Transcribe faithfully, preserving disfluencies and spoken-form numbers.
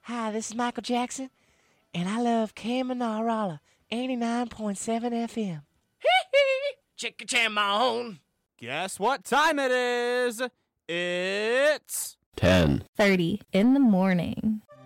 Hi, this is Michael Jackson, and I love Kamanarala, eighty-nine point seven F M. Chick a chamon. Guess what time it is? It's ten thirty in the morning.